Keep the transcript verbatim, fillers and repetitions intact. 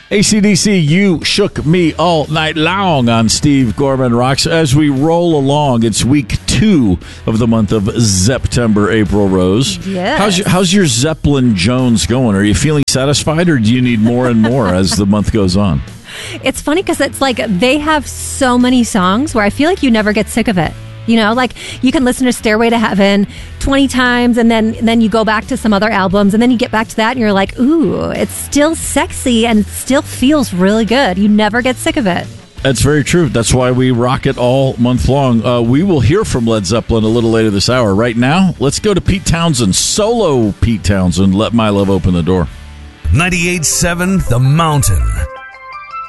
A C D C, You Shook Me All Night Long on Steve Gorman Rocks. As we roll along, it's week two of the month of September, April Rose. Yes. How's your, how's your Zeppelin Jones going? Are you feeling satisfied, or do you need more and more as the month goes on? It's funny because it's like they have so many songs where I feel like you never get sick of it. You know, like you can listen to Stairway to Heaven twenty times and then and then you go back to some other albums and then you get back to that and you're like, ooh, it's still sexy and it still feels really good. You never get sick of it. That's very true. That's why we rock it all month long. Uh, we will hear from Led Zeppelin a little later this hour. Right now, let's go to Pete Townsend. Solo Pete Townsend, Let My Love Open the Door. ninety-eight point seven The Mountain.